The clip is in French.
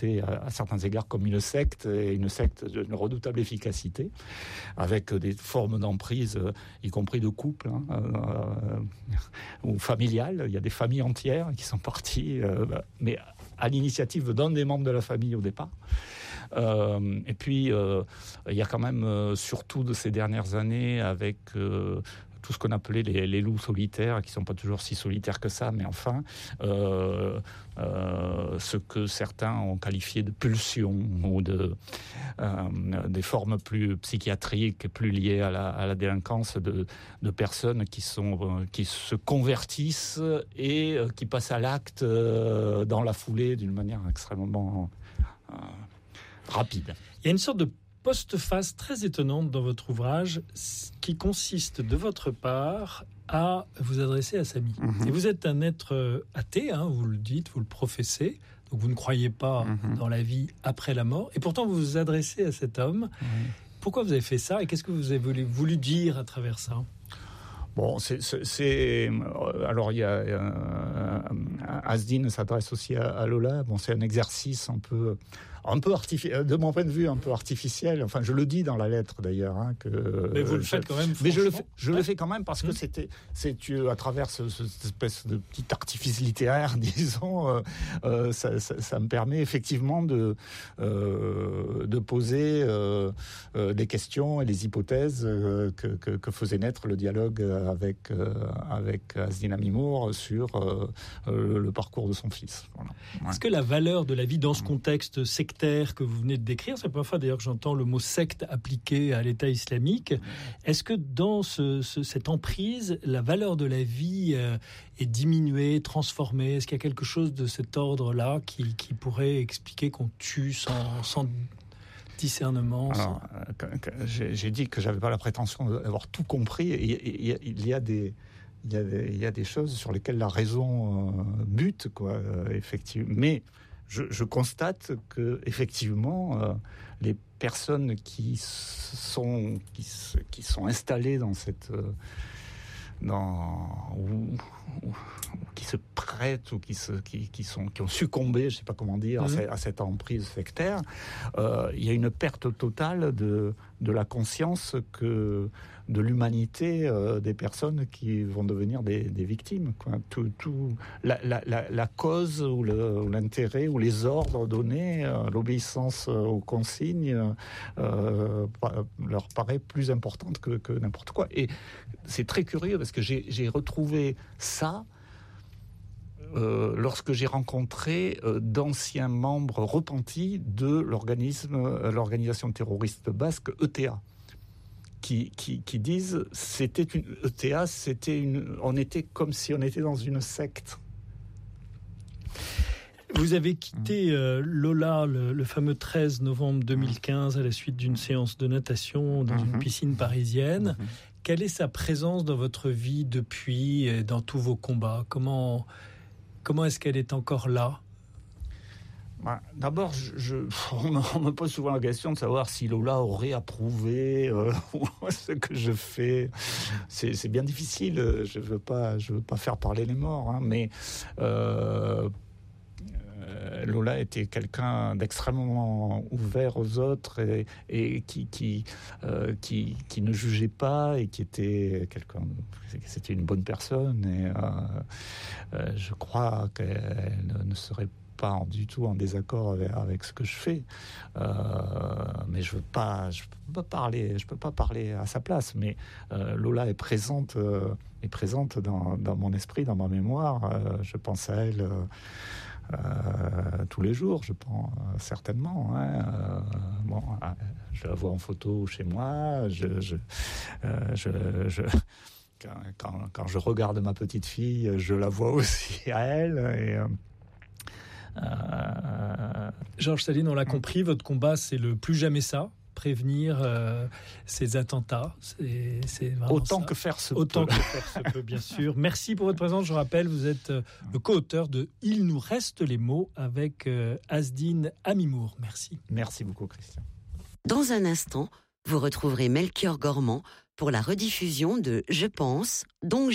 présenté à certains égards comme une secte, et une secte d'une redoutable efficacité, avec des formes d'emprise, y compris de couple, ou familiales. Il y a des familles entières qui sont parties, mais à l'initiative d'un des membres de la famille au départ. Et puis, il y a quand même, surtout de ces dernières années, avec tout ce qu'on appelait les loups solitaires, qui ne sont pas toujours si solitaires que ça, mais enfin, ce que certains ont qualifié de pulsions, ou des formes plus psychiatriques, plus liées à la délinquance, de personnes qui se convertissent et qui passent à l'acte dans la foulée d'une manière extrêmement rapide. Il y a une sorte de postface très étonnante dans votre ouvrage qui consiste de votre part à vous adresser à Samy. Et vous êtes un être athée, vous le dites, vous le professez, donc vous ne croyez pas dans la vie après la mort, et pourtant vous vous adressez à cet homme. Pourquoi vous avez fait ça et qu'est-ce que vous avez voulu dire à travers ça ? Bon, alors il y a Asdin s'adresse aussi à Lola. Bon, c'est un exercice un peu artificiel, de mon point de vue, un peu artificiel. Enfin, je le dis dans la lettre d'ailleurs, mais vous le faites quand même. Mais je le fais quand même parce que c'est à travers cette espèce de petit artifice littéraire, disons, ça me permet effectivement de poser des questions et les hypothèses que faisait naître le dialogue avec Asdin Amimour sur le parcours de son fils. Voilà. Ouais. Est-ce que la valeur de la vie dans ce contexte sectaire que vous venez de décrire, c'est la première fois d'ailleurs que j'entends le mot secte appliqué à l'État islamique, est-ce que dans cette emprise, la valeur de la vie est diminuée, transformée ? Est-ce qu'il y a quelque chose de cet ordre-là qui pourrait expliquer qu'on tue sans discernement? Alors, j'ai dit que j'avais pas la prétention d'avoir tout compris. Il y a des choses sur lesquelles la raison bute, quoi, effectivement. Mais je constate que effectivement, les personnes qui sont installées dans cette qui se prêtent ou qui ont succombé, je sais pas comment dire, à cette emprise sectaire, il y a une perte totale de la conscience de l'humanité des personnes qui vont devenir des victimes, quoi. La cause ou l'intérêt ou les ordres donnés, l'obéissance aux consignes leur paraît plus importante que n'importe quoi. Et c'est très curieux parce que j'ai retrouvé ça lorsque j'ai rencontré d'anciens membres repentis de l'organisation terroriste basque ETA, qui disent on était comme si on était dans une secte. Vous avez quitté Lola le fameux 13 novembre 2015 à la suite d'une séance de natation dans une piscine parisienne. Quelle est sa présence dans votre vie depuis, dans tous vos combats ? Comment est-ce qu'elle est encore là ? D'abord, on me pose souvent la question de savoir si Lola aurait approuvé ce que je fais. C'est bien difficile. Je veux pas faire parler les morts, mais Lola était quelqu'un d'extrêmement ouvert aux autres et qui ne jugeait pas et qui était c'était une bonne personne, et je crois qu'elle ne serait pas du tout en désaccord avec ce que je fais, mais je peux pas parler à sa place. Mais Lola est présente dans mon esprit, dans ma mémoire. Je pense à elle tous les jours, je pense, certainement. Je la vois en photo chez moi. Quand je regarde ma petite fille, je la vois aussi à elle. Et Georges Saline, on l'a compris, votre combat, c'est le plus jamais ça. Prévenir ces attentats, c'est vraiment autant ça. Que faire se autant peut. Que faire se peut, bien sûr. Merci pour votre présence. Je rappelle, vous êtes le co-auteur de Il nous reste les mots avec Asdin Amimour. Merci. Merci beaucoup, Christian. Dans un instant, vous retrouverez Melchior Gormand pour la rediffusion de Je pense, donc